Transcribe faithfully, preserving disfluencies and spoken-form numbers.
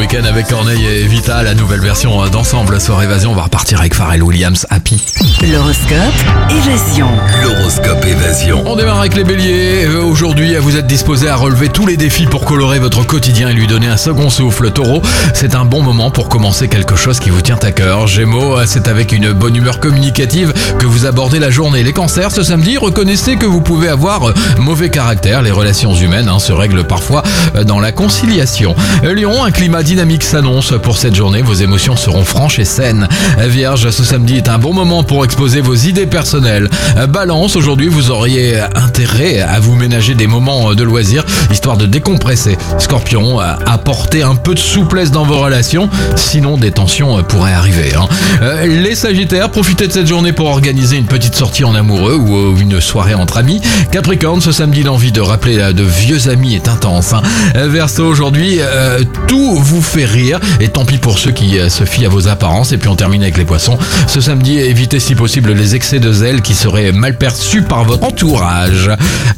week-end avec Corneille et Vita, la nouvelle version d'Ensemble sur Évasion. On va repartir avec Pharrell Williams, Happy. L'horoscope Évasion. L'horoscope Évasion. On démarre avec les béliers. Aujourd'hui, vous êtes disposés à relever tous les défis pour colorer votre quotidien et lui donner un second souffle. Taureau, c'est un bon moment pour commencer quelque chose qui vous tient à cœur. Gémeaux, c'est avec une bonne humeur communicative que vous abordez la journée. Les cancers, ce samedi, reconnaissez que vous pouvez avoir mauvais caractère. Les relations humaines hein, se règlent parfois dans la conciliation. Lion, un climat dynamique s'annonce pour cette journée. Vos émotions seront franches et saines. Vierge, ce samedi est un bon moment pour exposer vos idées personnelles. Balance, aujourd'hui, vous auriez intérêt à vous ménager des moments de loisirs, histoire de décompresser. Scorpion, apportez un peu de souplesse dans vos relations, sinon des tensions pourraient arriver. Hein. Les Sagittaires, profitez de cette journée pour organiser une petite sortie en amoureux ou une soirée entre amis. Capricorne, ce samedi, l'envie de rappeler de vieux amis est intense. Hein. Verseau, aujourd'hui, euh, tout vous fait rire et tant pis pour ceux qui se fient à vos apparences. Et puis on termine avec les poissons. Ce samedi, évitez si possible les excès de zèle qui seraient mal perçus par votre entourage.